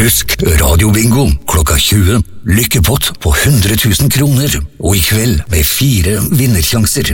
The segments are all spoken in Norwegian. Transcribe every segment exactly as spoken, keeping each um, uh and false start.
Husk radiobingo klokka tjue. Lykkepott på hundre tusen kroner. Og i kveld med fire vinnersjanser.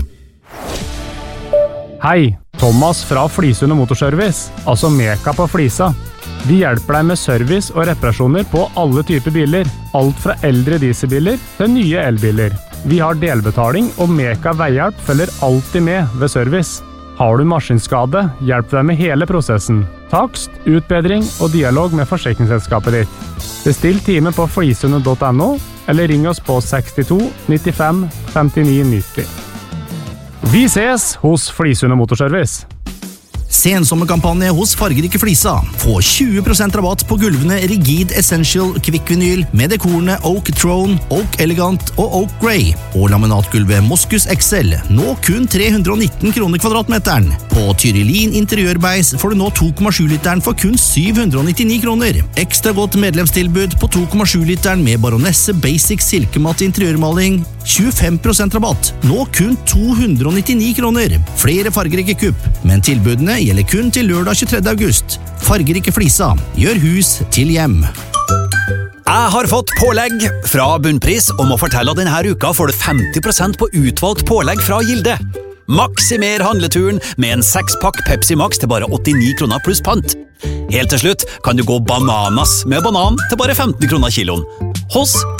Hei, Thomas fra Flisund Motorservice, altså Meka på Flisa. Vi hjelper deg med service og reparasjoner på alle typer biler. Alt fra eldre dieselbiler til nye elbiler. Vi har delbetaling, og Meka Veihjelp følger alltid med ved service. Har du maskinskade, hjelper deg med hele prosessen. Takst, utbedring og dialog med forsikringsselskapet ditt. Bestill time på flisundet punktum no, eller ring oss på sekstito nittifem femtini nitti. Vi ses hos Flisundet Motorservice. Sensommerkampanje hos Fargerike Flisa. Få tjue prosent rabatt på gulvene Rigid Essential Kvikk Vinyl med dekorene Oak Throne, Oak Elegant og Oak Grey. Og laminatgulvet Moskus X L. Nå kun tre hundre og nitten kroner kvadratmeteren. På Tyrilin Interiørbeis får du nå to komma sju literen for kun syv hundre og nittini kroner. Ekstra godt medlemstilbud på to komma sju literen med Baronesse Basic Silkematt interiørmaling. tjuefem prosent rabatt. Nå kun to hundre og nittini kroner. Flere Fargerike kupp, men tilbudene gjelder kun til lørdag tjuetredje august. Fargerike Flisa. Gjør hus til hjem. Jeg har fått pålegg fra Bunnpris om å fortelle at denne uka får du femti prosent på utvalgt pålegg fra Gilde. Maksimer handleturen med en sekspakk Pepsi Max til bare åttini kroner pluss pant. Helt til slutt kan du gå bananas med banan til bare femten kroner kiloen. Hos